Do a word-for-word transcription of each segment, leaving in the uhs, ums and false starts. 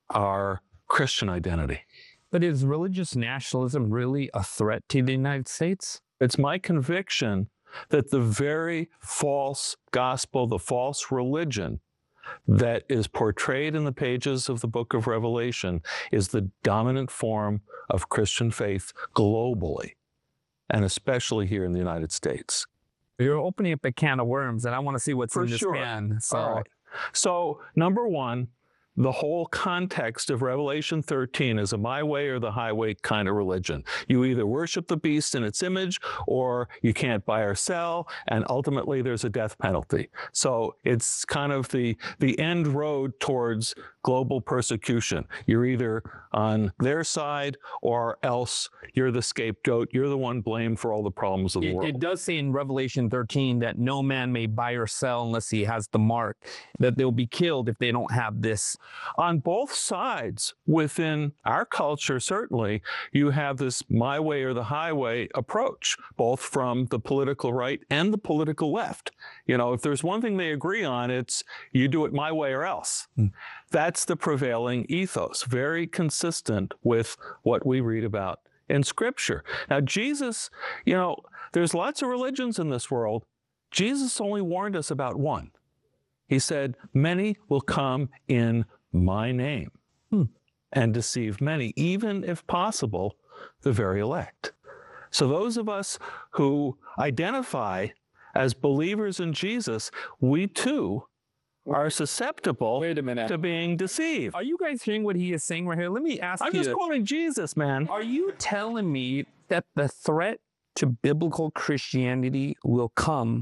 our Christian identity. But is religious nationalism really a threat to the United States? It's my conviction that the very false gospel, the false religion that is portrayed in the pages of the book of Revelation is the dominant form of Christian faith globally, and especially here in the United States. You're opening up a can of worms, and I want to see what's For in this sure. can. So, All right. So, number one, the whole context of Revelation thirteen is a my way or the highway kind of religion. You either worship the beast in its image, or you can't buy or sell, and ultimately there's a death penalty. So it's kind of the, the end road towards global persecution. You're either on their side, or else you're the scapegoat. You're the one blamed for all the problems of the it, world. it does say in Revelation thirteen that no man may buy or sell unless he has the mark, that they'll be killed if they don't have this. On both sides, within our culture, certainly, you have this my way or the highway approach, both from the political right and the political left. You know, if there's one thing they agree on, it's you do it my way or else. Mm. That's the prevailing ethos, very consistent with what we read about in Scripture. Now, Jesus, you know, there's lots of religions in this world. Jesus only warned us about one. He said, many will come in my name hmm. and deceive many, even if possible, the very elect. So those of us who identify as believers in Jesus, we too are susceptible Wait a minute. to being deceived. Are you guys hearing what he is saying right here? Let me ask I'm you. I'm just quoting Jesus, man. Are you telling me that the threat to biblical Christianity will come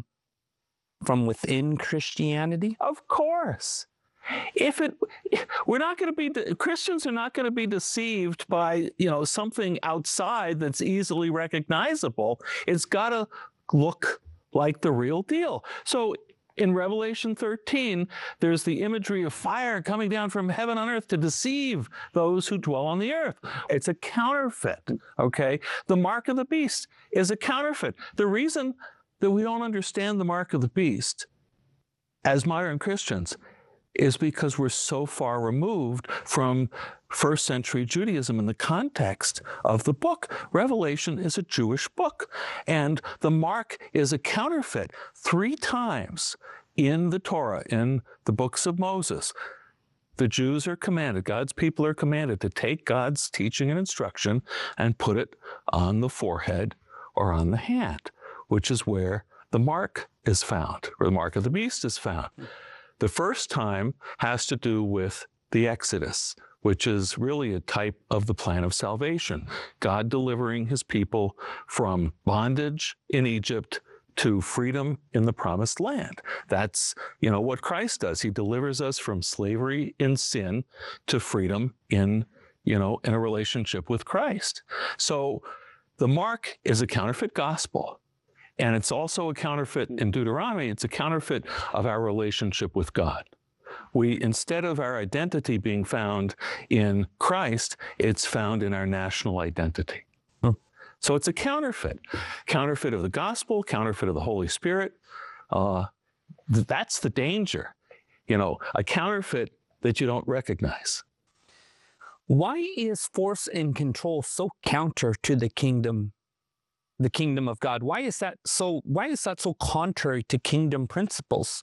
from within Christianity? Of course. If it, we're not going to be, Christians are not going to be deceived by, you know, something outside that's easily recognizable. It's got to look like the real deal. So in Revelation thirteen, there's the imagery of fire coming down from heaven on earth to deceive those who dwell on the earth. It's a counterfeit, okay? The mark of the beast is a counterfeit. The reason that we don't understand the mark of the beast as modern Christians is because we're so far removed from first century Judaism in the context of the book. Revelation is a Jewish book, and the mark is a counterfeit. Three times in the Torah, in the books of Moses, the Jews are commanded, God's people are commanded to take God's teaching and instruction and put it on the forehead or on the hand, which is where the mark is found, or the mark of the beast is found. The first time has to do with the Exodus, which is really a type of the plan of salvation. God delivering his people from bondage in Egypt to freedom in the promised land. That's, you know, what Christ does. He delivers us from slavery in sin to freedom in, you know, in a relationship with Christ. So the mark is a counterfeit gospel. And it's also a counterfeit in Deuteronomy. It's a counterfeit of our relationship with God. We, instead of our identity being found in Christ, it's found in our national identity. Hmm. So it's a counterfeit. Counterfeit of the gospel, counterfeit of the Holy Spirit. Uh, th- that's the danger. You know, a counterfeit that you don't recognize. Why is force and control so counter to the kingdom? The kingdom of God. Why is that so, why is that so contrary to kingdom principles?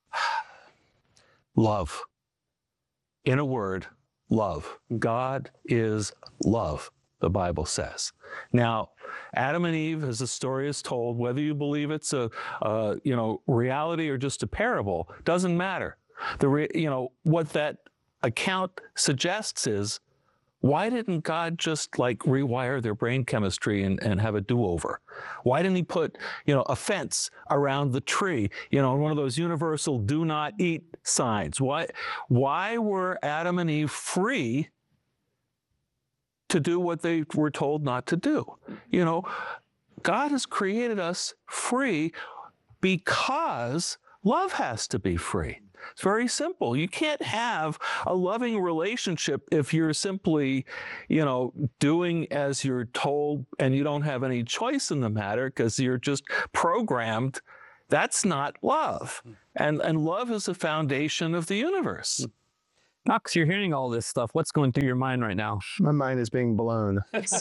Love. In a word, love. God is love, the Bible says. Now, Adam and Eve, as the story is told, whether you believe it's a, a you know, reality or just a parable, doesn't matter. The re, you know, what that account suggests is, why didn't God just like rewire their brain chemistry and, and have a do-over? Why didn't he put, you know, a fence around the tree, you know, one of those universal do not eat signs? Why, why were Adam and Eve free to do what they were told not to do? You know, God has created us free because love has to be free. It's very simple. You can't have a loving relationship if you're simply, you know, doing as you're told and you don't have any choice in the matter because you're just programmed. That's not love. And, and love is the foundation of the universe. Knox, you're hearing all this stuff. What's going through your mind right now? My mind is being blown.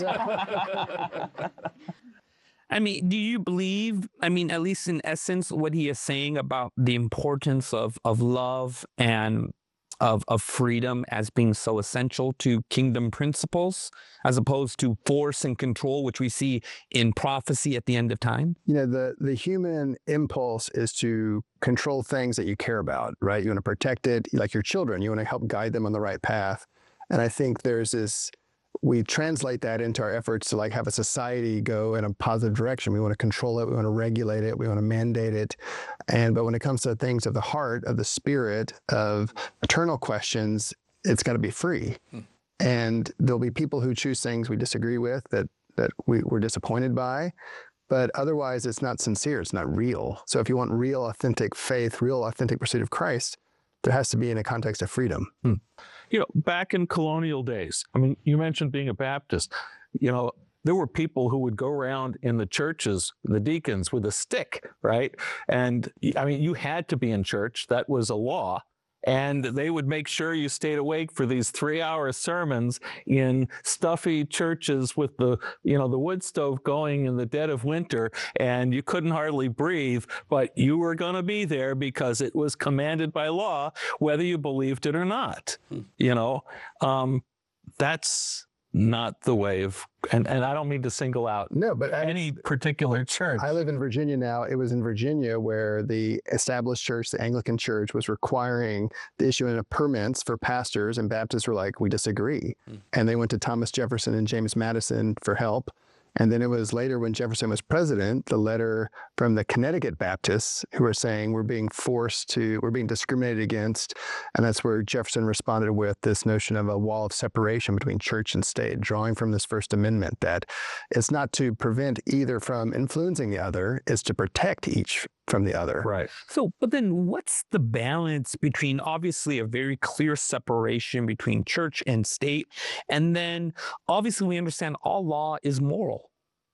I mean, do you believe, I mean, at least in essence, what he is saying about the importance of, of love and of, of freedom as being so essential to kingdom principles, as opposed to force and control, which we see in prophecy at the end of time? You know, the, the human impulse is to control things that you care about, right? You want to protect it, like your children. You want to help guide them on the right path. And I think there's this, we translate that into our efforts to like have a society go in a positive direction. We want to control it. We want to regulate it. We want to mandate it. And, but when it comes to things of the heart, of the spirit, of eternal questions, it's got to be free. Hmm. And there'll be people who choose things we disagree with, that, that we, we're disappointed by. But otherwise, it's not sincere. It's not real. So if you want real, authentic faith, real, authentic pursuit of Christ, there has to be in a context of freedom. Hmm. You know, back in colonial days, I mean, you mentioned being a Baptist, you know, there were people who would go around in the churches, the deacons, with a stick, right? And I mean, you had to be in church. That was a law. And they would make sure you stayed awake for these three-hour sermons in stuffy churches with the, you know, the wood stove going in the dead of winter, and you couldn't hardly breathe, but you were going to be there because it was commanded by law, whether you believed it or not. Hmm. You know, um, that's not the way of, and, and I don't mean to single out no, but any I, particular church. I live in Virginia now. It was in Virginia where the established church, the Anglican Church, was requiring the issuing of permits for pastors, and Baptists were like, we disagree. Mm. And they went to Thomas Jefferson and James Madison for help. And then it was later when Jefferson was president, the letter from the Connecticut Baptists who were saying we're being forced to, we're being discriminated against. And that's where Jefferson responded with this notion of a wall of separation between church and state, drawing from this First Amendment, that it's not to prevent either from influencing the other, it's to protect each from the other. Right. So, but then what's the balance between obviously a very clear separation between church and state, and then obviously we understand all law is moral?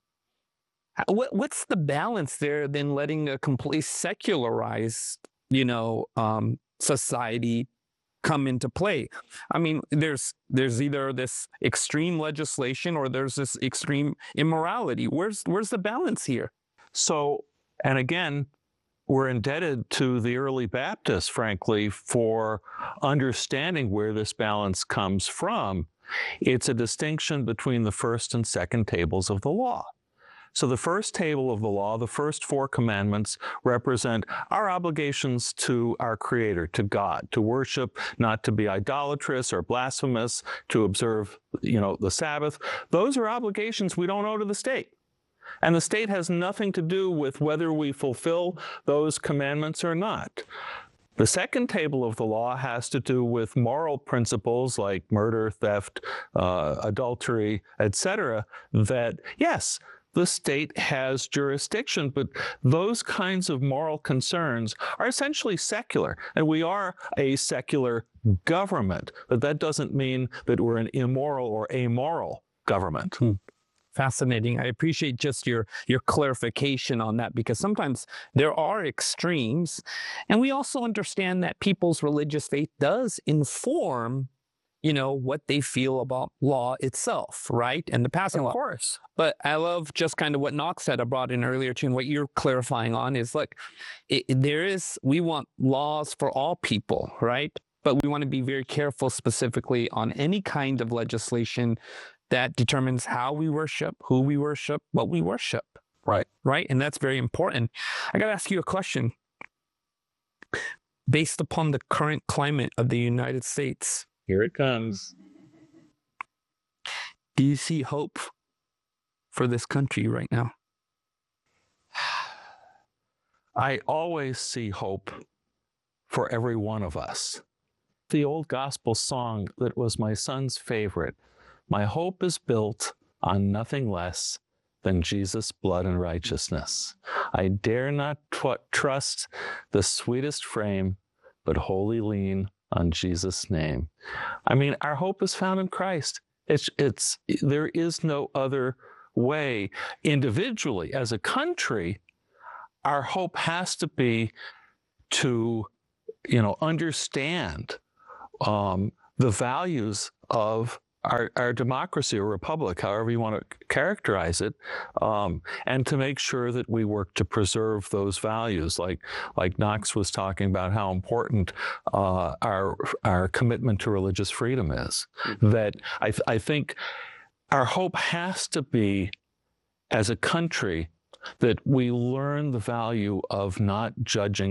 What, what's the balance there than letting a completely secularized, you know, um, society come into play? I mean, there's there's either this extreme legislation or there's this extreme immorality. Where's where's the balance here? So, and again, we're indebted to the early Baptists, frankly, for understanding where this balance comes from. It's a distinction between the first and second tables of the law. So the first table of the law, the first four commandments, represent our obligations to our Creator, to God, to worship, not to be idolatrous or blasphemous, to observe, you know, the Sabbath. Those are obligations we don't owe to the state. And the state has nothing to do with whether we fulfill those commandments or not. The second table of the law has to do with moral principles like murder, theft, uh, adultery, et cetera, that, yes, the state has jurisdiction, but those kinds of moral concerns are essentially secular, and we are a secular government. But that doesn't mean that we're an immoral or amoral government. Hmm. Fascinating. I appreciate just your your clarification on that, because sometimes there are extremes, and we also understand that people's religious faith does inform, you know, what they feel about law itself, right? And the passing law. Of course. But I love just kind of what Knox said, I brought in earlier too, and what you're clarifying on is, look, it, there is, we want laws for all people, right? But we want to be very careful specifically on any kind of legislation that determines how we worship, who we worship, what we worship. Right. Right? And that's very important. I got to ask you a question. Based upon the current climate of the United States, here it comes. Do you see hope for this country right now? I always see hope for every one of us. The old gospel song that was my son's favorite, my hope is built on nothing less than Jesus' blood and righteousness. I dare not tw- trust the sweetest frame, but wholly lean on Jesus' name. I mean, our hope is found in Christ. It's, it's, there is no other way. Individually, as a country, our hope has to be to, you know, understand um, the values of our, our democracy or republic, however you want to characterize it, um, and to make sure that we work to preserve those values. Like like Knox was talking about how important uh, our our commitment to religious freedom is. Mm-hmm. That I, th- I think our hope has to be, as a country, that we learn the value of not judging